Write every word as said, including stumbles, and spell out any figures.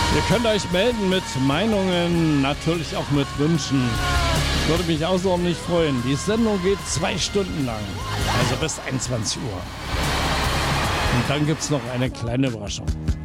Ihr könnt euch melden mit Meinungen, natürlich auch mit Wünschen. Würde mich außerordentlich freuen. Die Sendung geht zwei Stunden lang, also bis einundzwanzig Uhr. Und dann gibt es noch eine kleine Überraschung.